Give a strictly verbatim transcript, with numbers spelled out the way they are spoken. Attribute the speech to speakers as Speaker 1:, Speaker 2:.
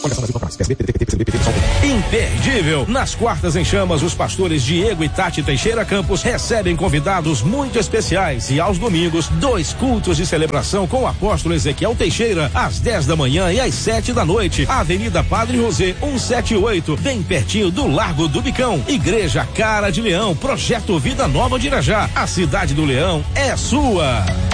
Speaker 1: Imperdível. Nas quartas em chamas, os pastores Diego e Tati Teixeira Campos recebem convidados muito especiais e aos domingos, dois cultos de celebração com o apóstolo Ezequiel Teixeira, às dez da manhã e às sete da noite. Avenida Padre José, cento e setenta e oito, bem pertinho do Largo do Bicão. Igreja Cara de Leão, Projeto Vida Nova de Irajá. A cidade do Leão é sua.